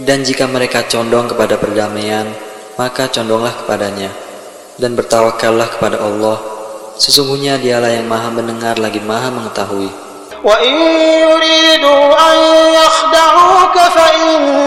Dan jika mereka condong kepada perdamaian, maka condonglah kepadanya, dan bertawakallah kepada Allah. Sesungguhnya Dialah yang Maha Mendengar lagi Maha Mengetahui.